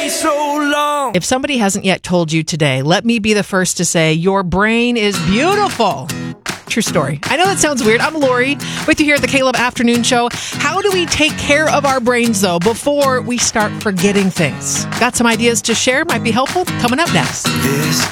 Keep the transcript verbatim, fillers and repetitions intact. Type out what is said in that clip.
so long. If somebody hasn't yet told you today, let me be the first to say your brain is beautiful. True story. I know that sounds weird. I'm Lori with you here at the Caleb Afternoon Show. How do we take care of our brains, though, before we start forgetting things? Got some ideas to share? Might be helpful. Coming up next. This